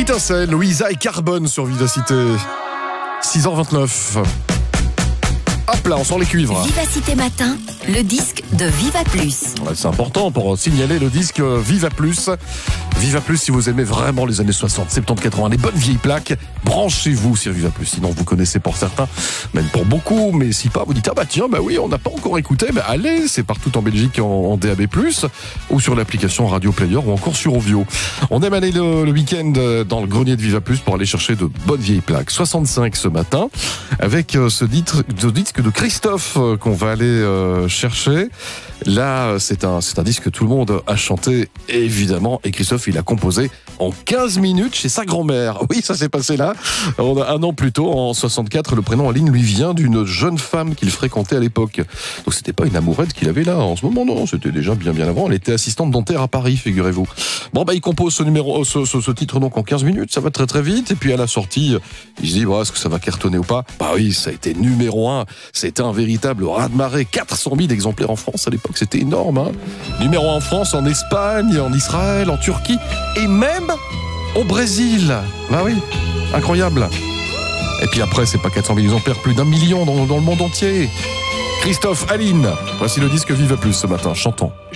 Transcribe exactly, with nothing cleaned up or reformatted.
Étincelle, Louisa et Carbone sur Vivacité. six heures vingt-neuf. Hop là, on sort les cuivres. Vivacité Matin, le disque de Viva Plus. Ouais, c'est important pour signaler le disque Viva Plus. Viva Plus, si vous aimez vraiment les années soixante, soixante-dix, quatre-vingts, les bonnes vieilles plaques, branchez-vous sur Viva Plus. Sinon, vous connaissez pour certains, même pour beaucoup, mais si pas, vous dites, ah bah tiens, bah oui, on n'a pas encore écouté, bah allez, c'est partout en Belgique en, en D A B plus, ou sur l'application Radio Player, ou encore sur Ovio. On aime aller le, le week-end dans le grenier de Viva Plus pour aller chercher de bonnes vieilles plaques. soixante-cinq ce matin, avec ce disque, ce disque de Christophe qu'on va aller euh, chercher. Là, c'est un, c'est un disque que tout le monde a chanté, évidemment, et Christophe, il a composé en quinze minutes chez sa grand-mère. Oui, ça s'est passé là. On a un an plus tôt, en soixante-quatre, le prénom Aline lui vient d'une jeune femme qu'il fréquentait à l'époque. Donc c'était pas une amourette qu'il avait là en ce moment, non, c'était déjà bien bien avant. Elle était assistante dentaire à Paris, figurez-vous. Bon, bah, il compose ce numéro, ce, ce, ce titre donc en quinze minutes, ça va très très vite, et puis à la sortie, il se dit, bah, est-ce que ça va cartonner ou pas? Bah oui, ça a été numéro un. C'était un véritable raz-de-marée. quatre cent mille exemplaires en France à l'époque. C'était énorme, hein. Numéro un en France, en Espagne, en Israël, en Turquie et même au Brésil. Bah oui, incroyable. Et puis après, c'est pas quatre cent mille exemplaires, plus d'un million dans, dans le monde entier. Christophe, Aline, voici le disque Viva Plus ce matin, chantons.